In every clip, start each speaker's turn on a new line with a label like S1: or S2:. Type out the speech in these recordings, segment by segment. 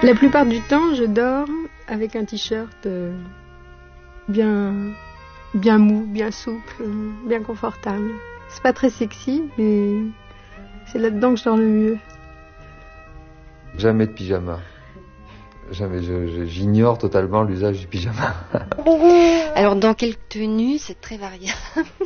S1: La plupart du temps, je dors avec un t-shirt bien mou, bien souple, bien confortable. C'est pas très sexy, mais c'est là-dedans que je dors le mieux.
S2: Jamais de pyjama. Jamais. J'ignore totalement l'usage du pyjama.
S3: Alors dans quelle tenue, c'est très variable.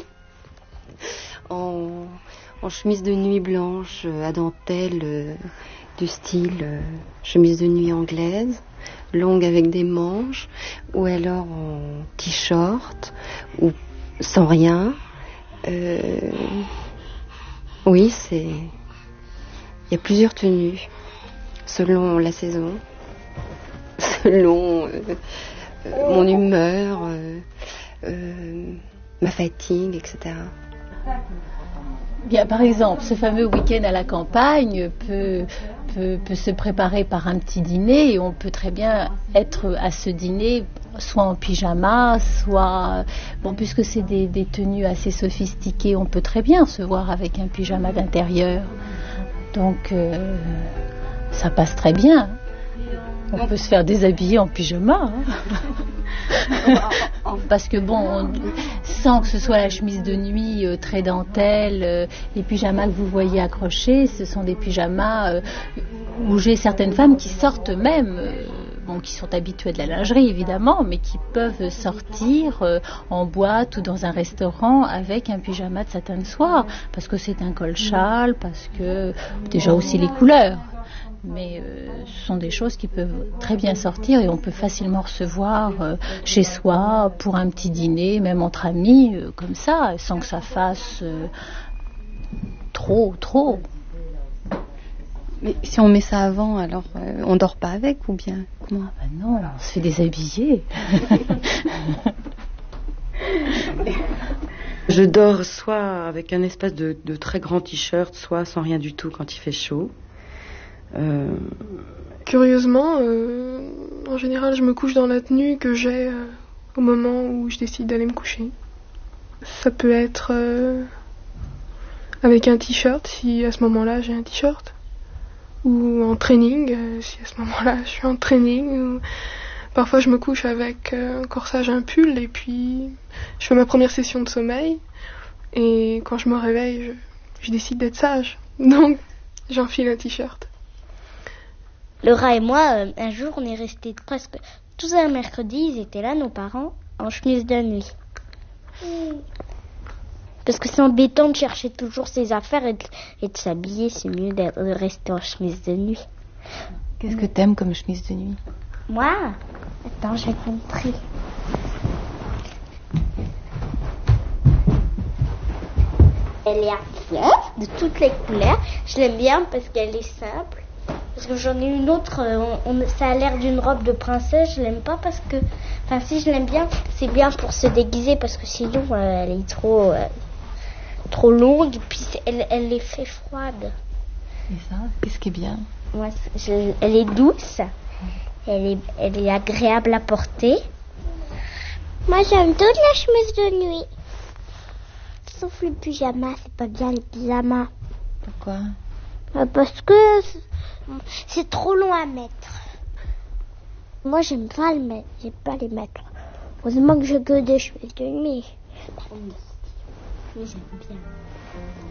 S3: en chemise de nuit blanche à dentelle du style chemise de nuit anglaise, longue avec des manches, ou alors en t-shirt, ou sans rien. Oui, il y a plusieurs tenues, selon la saison, selon mon humeur, ma fatigue, etc.
S4: Bien, par exemple, ce fameux week-end à la campagne peut se préparer par un petit dîner et on peut très bien être à ce dîner soit en pyjama, soit... Bon, puisque c'est des tenues assez sophistiquées, on peut très bien se voir avec un pyjama d'intérieur. Donc, ça passe très bien. On peut se faire déshabiller en pyjama. Parce que bon, sans que ce soit la chemise de nuit très dentelle, les pyjamas que vous voyez accrochés, ce sont des pyjamas où j'ai certaines femmes qui sortent même, qui sont habituées de la lingerie évidemment, mais qui peuvent sortir en boîte ou dans un restaurant avec un pyjama de satin de soie, parce que c'est un col-châle, parce que déjà aussi les couleurs. Mais ce sont des choses qui peuvent très bien sortir et on peut facilement recevoir chez soi pour un petit dîner, même entre amis, comme ça, sans que ça fasse trop.
S3: Mais si on met ça avant, alors on dort pas avec ou bien comment?
S4: Ah ben non, on se fait déshabiller.
S5: Je dors soit avec un espèce de très grand t-shirt, soit sans rien du tout quand il fait chaud.
S6: Curieusement, en général, je me couche dans la tenue que j'ai au moment où je décide d'aller me coucher. Ça peut être avec un t-shirt, si à ce moment-là j'ai un t-shirt, ou en training, si à ce moment-là je suis en training. Ou... Parfois je me couche avec un corsage, un pull, et puis je fais ma première session de sommeil, et quand je me réveille, je décide d'être sage. Donc j'enfile un t-shirt.
S7: Laura et moi, un jour, on est restés presque tous un mercredi, ils étaient là, nos parents, en chemise de nuit. Parce que c'est embêtant de chercher toujours ses affaires et de s'habiller, c'est mieux de rester en chemise de nuit.
S4: Qu'est-ce que t'aimes comme chemise de nuit?
S7: Moi? Attends, j'ai compris. Elle est à fleurs, de toutes les couleurs. Je l'aime bien parce qu'elle est simple. Parce que j'en ai une autre, ça a l'air d'une robe de princesse, je l'aime pas parce que... Enfin, si je l'aime bien, c'est bien pour se déguiser parce que sinon, elle est trop longue et puis elle est fait froide.
S4: Et ça, qu'est-ce qui est bien?
S7: Ouais, elle est douce, elle est agréable à porter. Moi, j'aime toutes les chemises de nuit. Sauf les pyjamas, c'est pas bien les pyjamas.
S4: Pourquoi?
S7: Parce que c'est trop long à mettre. Moi, j'aime pas les mettre. Heureusement que j'ai que des chemises de nuit. Mais j'aime bien.